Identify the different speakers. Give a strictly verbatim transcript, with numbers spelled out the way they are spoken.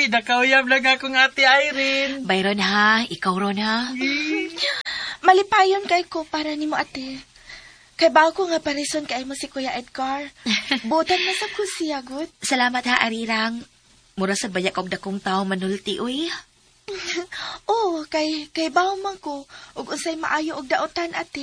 Speaker 1: nakawayam lang akong ate Irene.
Speaker 2: Bayron ha, ikaw ron ha.
Speaker 3: Malipayon kay ko para nimo ate. Kay bago nga parison kay mo si Kuya Edgar. Butan na sa kusiya, good.
Speaker 2: Salamat ha, Arirang. Mura sa bayak og dakong tao manulti, uy.
Speaker 3: Oo, kay, kay bawo man ko. Ug unsay maayo og daotan ate.